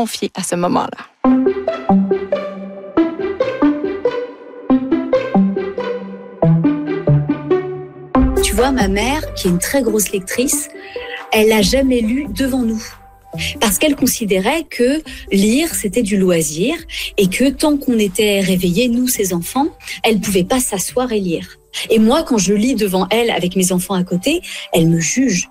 confier à ce moment-là. Tu vois, ma mère, qui est une très grosse lectrice, elle n'a jamais lu devant nous. Parce qu'elle considérait que lire, c'était du loisir et que tant qu'on était réveillés, nous, ses enfants, elle pouvait pas s'asseoir et lire. Et moi, quand je lis devant elle avec mes enfants à côté, elle me juge.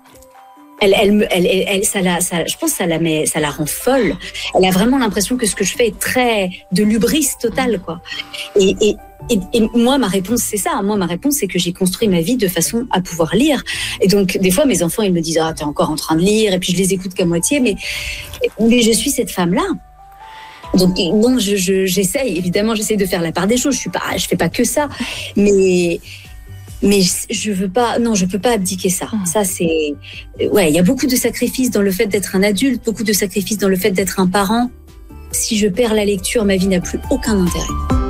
Je pense que ça la rend folle. Elle a vraiment l'impression que ce que je fais est très de l'hubris totale, quoi. Et moi, ma réponse, c'est ça. Moi, ma réponse, c'est que j'ai construit ma vie de façon à pouvoir lire. Et donc, des fois, mes enfants, ils me disent, ah, t'es encore en train de lire. Et puis, je les écoute qu'à moitié. Mais je suis cette femme-là. Donc, bon, j'essaye. Évidemment, j'essaye de faire la part des choses. Je fais pas que ça. Mais je peux pas abdiquer ça. Ça, c'est, ouais, il y a beaucoup de sacrifices dans le fait d'être un adulte, beaucoup de sacrifices dans le fait d'être un parent. Si je perds la lecture, ma vie n'a plus aucun intérêt.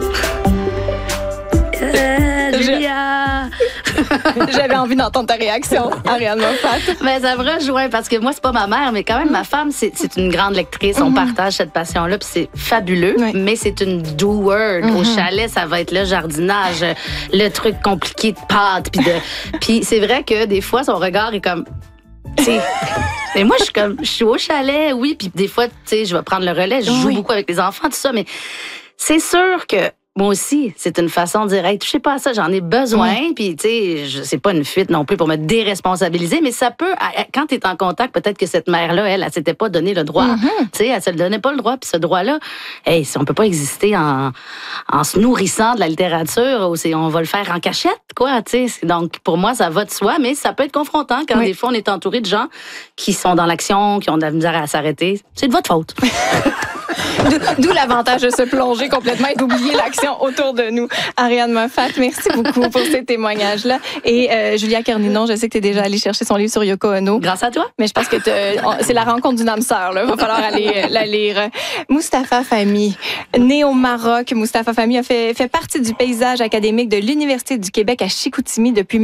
Julia! J'avais envie d'entendre ta réaction, Ariane Moffat. Mais ça me rejoint parce que moi, c'est pas ma mère, mais quand même, ma femme, c'est une grande lectrice. On partage cette passion-là, puis c'est fabuleux, mais c'est une doer. Au chalet, ça va être le jardinage, le truc compliqué de pâtes, puis c'est vrai que des fois, son regard est comme... Mais moi, je suis au chalet, oui, puis des fois, tu sais, je vais prendre le relais, je joue beaucoup avec les enfants, tout ça, mais c'est sûr que moi aussi, c'est une façon de dire, hey, touchez pas à ça, j'en ai besoin. Puis, tu sais, c'est pas une fuite non plus pour me déresponsabiliser, mais ça peut, quand tu es en contact, peut-être que cette mère-là, elle s'était pas donné le droit. Tu sais, elle se le donnait pas le droit. Puis ce droit-là, hey, on peut pas exister en se nourrissant de la littérature, on va le faire en cachette, quoi. Tu sais, donc pour moi, ça va de soi, mais ça peut être confrontant quand des fois on est entouré de gens qui sont dans l'action, qui ont de la misère à s'arrêter. C'est de votre faute. D'où l'avantage de se plonger complètement et d'oublier l'action autour de nous. Ariane Moffat, merci beaucoup pour ces témoignages-là. Et Julia Carninon, je sais que tu es déjà allée chercher son livre sur Yoko Ono. Grâce à toi. Mais je pense que c'est la rencontre d'une âme sœur. Il va falloir aller la lire. Mustapha Fahmy, né au Maroc, Mustapha Fahmy a fait partie du paysage académique de l'Université du Québec à Chicoutimi depuis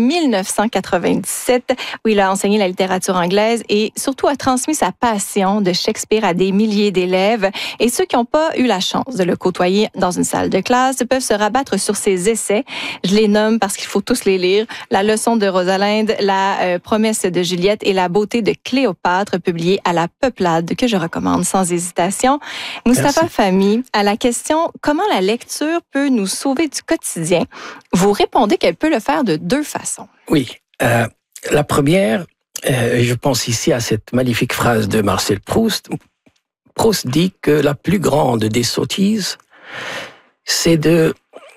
1997, où il a enseigné la littérature anglaise et surtout a transmis sa passion de Shakespeare à des milliers d'élèves. Et ceux qui n'ont pas eu la chance de le côtoyer dans une salle de classe peuvent se rabattre sur ses essais. Je les nomme parce qu'il faut tous les lire. La leçon de Rosalinde, la promesse de Juliette et la beauté de Cléopâtre, publié à la Peuplade, que je recommande sans hésitation. Mustapha Fahmy, à la question « Comment la lecture peut nous sauver du quotidien ?» vous répondez qu'elle peut le faire de deux façons. Oui. La première, je pense ici à cette magnifique phrase de Marcel Proust. Proust dit que la plus grande des sottises, c'est de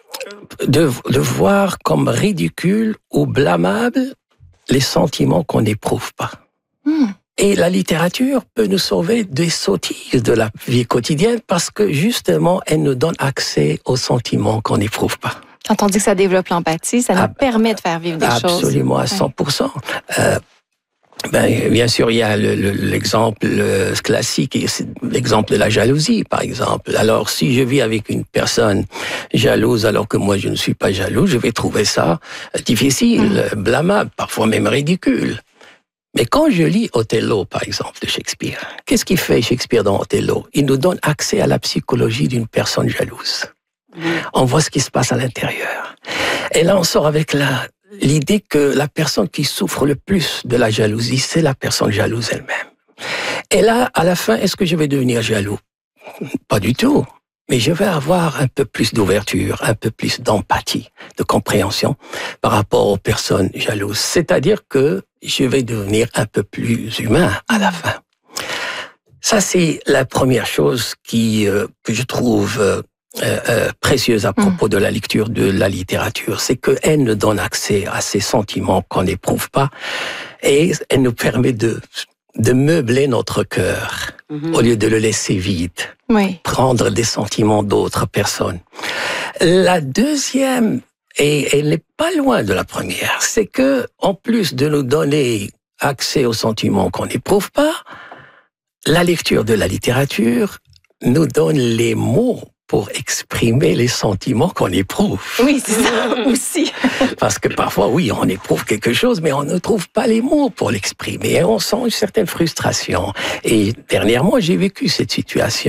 voir comme ridicule ou blâmable les sentiments qu'on n'éprouve pas. Et la littérature peut nous sauver des sottises de la vie quotidienne parce que justement, elle nous donne accès aux sentiments qu'on n'éprouve pas. Quand on dit que ça développe l'empathie, ça nous permet de faire vivre des choses. Absolument, à 100%. Bien sûr, il y a l'exemple classique, c'est l'exemple de la jalousie, par exemple. Alors, si je vis avec une personne jalouse alors que moi je ne suis pas jaloux, je vais trouver ça difficile, blâmable, parfois même ridicule. Mais quand je lis Othello, par exemple, de Shakespeare, qu'est-ce qu'il fait Shakespeare dans Othello? Il nous donne accès à la psychologie d'une personne jalouse. On voit ce qui se passe à l'intérieur. Et là, on sort avec l'idée que la personne qui souffre le plus de la jalousie, c'est la personne jalouse elle-même. Et là, à la fin, est-ce que je vais devenir jaloux? Pas du tout. Mais je vais avoir un peu plus d'ouverture, un peu plus d'empathie, de compréhension par rapport aux personnes jalouses. C'est-à-dire que je vais devenir un peu plus humain à la fin. Ça, c'est la première chose que je trouve précieuse à propos de la lecture de la littérature, c'est qu'elle nous donne accès à ces sentiments qu'on n'éprouve pas et elle nous permet de meubler notre cœur au lieu de le laisser vide, prendre des sentiments d'autres personnes. La deuxième, et elle n'est pas loin de la première, c'est que en plus de nous donner accès aux sentiments qu'on n'éprouve pas, la lecture de la littérature nous donne les mots pour exprimer les sentiments qu'on éprouve. Oui, c'est ça aussi. Parce que parfois, oui, on éprouve quelque chose, mais on ne trouve pas les mots pour l'exprimer. Et on sent une certaine frustration. Et dernièrement, j'ai vécu cette situation.